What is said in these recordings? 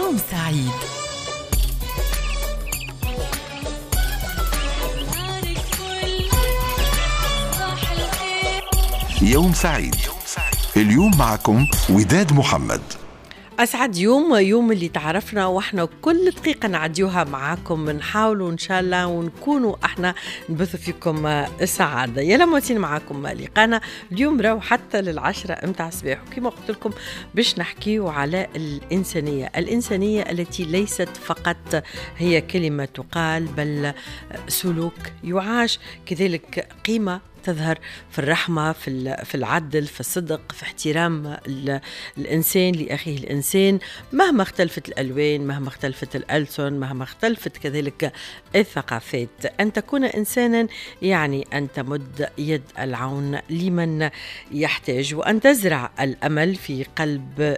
يوم سعيد. يوم سعيد. اليوم معكم وداد محمد. أسعد يوم اللي تعرفنا وإحنا كل دقيقة نعديوها معاكم، نحاولوا إن شاء الله ونكونوا إحنا نبث فيكم السعادة. يا لموتين معاكم لقانا اليوم راو حتى لل10 متاع الصباح، وكما قلت لكم باش نحكيوا على الإنسانية التي ليست فقط هي كلمة تقال، بل سلوك يعاش، كذلك قيمة تظهر في الرحمة، في العدل، في الصدق، في احترام الإنسان لأخيه الإنسان، مهما اختلفت الألوان، مهما اختلفت الألسن، مهما اختلفت كذلك الثقافات. أن تكون إنسانا يعني أن تمد يد العون لمن يحتاج، وأن تزرع الأمل في قلب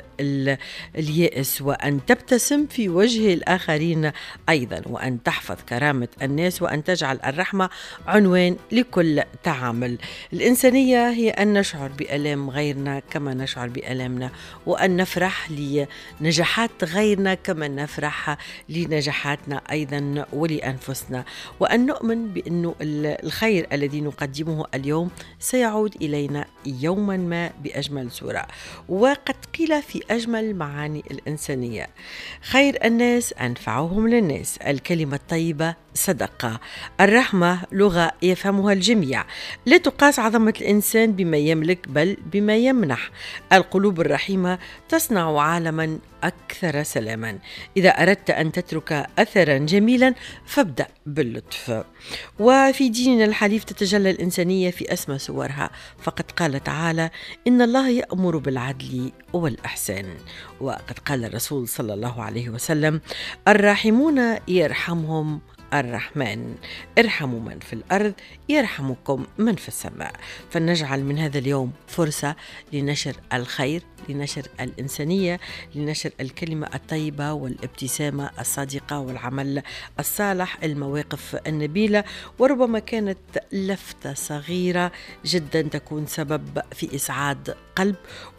اليائس، وأن تبتسم في وجه الآخرين أيضا، وأن تحفظ كرامة الناس، وأن تجعل الرحمة عنوان لكل تعامل. الإنسانية هي أن نشعر بألام غيرنا كما نشعر بألامنا، وأن نفرح لنجاحات غيرنا كما نفرح لنجاحاتنا أيضا ولأنفسنا، وأن نؤمن بأنه الخير الذي نقدمه اليوم سيعود إلينا يوما ما بأجمل صورة. وقد قيل في أجمل معاني الإنسانية: خير الناس أنفعهم للناس، الكلمة الطيبة صدقة، الرحمة لغة يفهمها الجميع، لا تقاس عظمة الإنسان بما يملك بل بما يمنح، القلوب الرحيمة تصنع عالما أكثر سلاما، إذا أردت أن تترك أثرا جميلا فابدأ باللطف. وفي ديننا الحنيف تتجلى الإنسانية في أسمى صورها، فقد قال تعالى: إن الله يأمر بالعدل والإحسان. وقد قال الرسول صلى الله عليه وسلم: الراحمون يرحمهم الرحمن، ارحموا من في الأرض يرحمكم من في السماء. فلنجعل من هذا اليوم فرصة لنشر الخير، لنشر الإنسانية، لنشر الكلمة الطيبة والابتسامة الصادقة والعمل الصالح، المواقف النبيلة، وربما كانت لفتة صغيرة جدا تكون سبب في إسعاد قلب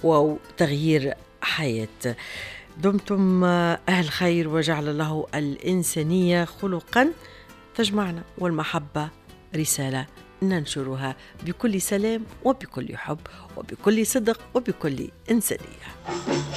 وتغيير حياة. دمتم أهل خير، وجعل الله الإنسانية خلقا تجمعنا، والمحبة رسالة ننشرها بكل سلام وبكل حب وبكل صدق وبكل إنسانية.